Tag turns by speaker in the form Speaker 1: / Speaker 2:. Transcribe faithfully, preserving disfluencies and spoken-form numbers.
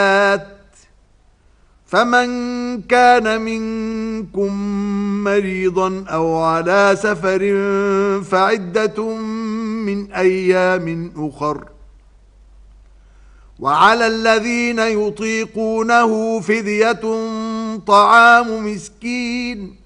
Speaker 1: فمن كان منكم مريضا أو على سفر فعدة من أيام أخر وعلى الذين يطيقونه فدية طعام مسكين